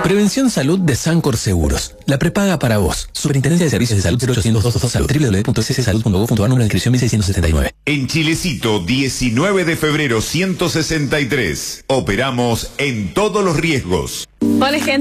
Prevención Salud de Sancor Seguros. La prepaga para vos. Superintendencia de Servicios de Salud 0800 Salud. www.sssalud.gov.ar, número de inscripción 1679. En Chilecito, 19 de febrero 163. Operamos en todos los riesgos. Hola, gente.